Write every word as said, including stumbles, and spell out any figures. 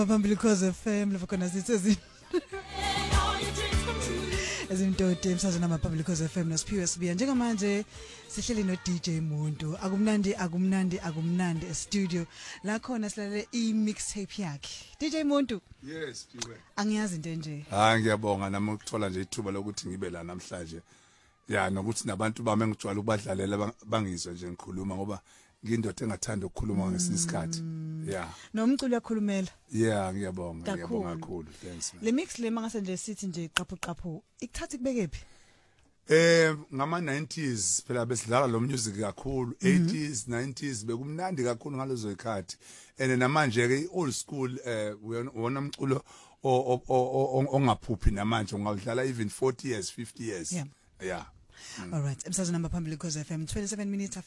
Phambili Cause F M lapho khona sithi ezimtoti emsazweni amaphambili Cause F M noSiphiwe Sibiya njengamanje sihleli no D J Muntu akumnandi akumnandi akumnandi e studio la khona silale i mixtape yakhe D J Muntu. Yes Sibiya Angiyazi into nje hayi ngiyabonga nami ukuthola nje ithuba lokuthi ngibe la namhlanje ya nokuthi nabantu bami engijwayele ukubadlalela bangizwe nje ngikhuluma ngoba ngindoda engathanda ukukhuluma ngesinye isikhathi yeah nomculo yakhulumela yeah ngiyabonga ngiyabonga kakhulu thanks man le mix le mangase nje sithi nje qaphu qaphu ikuthatha kubekephi eh ngama nineties phela besidlala lo music kakhulu eighties nineties bekumnandi kakhulu ngalezo ikhathi and namanje ke old school eh wona umculo ongaphuphi namanje ungadlala even forty years fifty years yeah yeah all right emsazweni namba phambili Cause F M twenty-seven minutes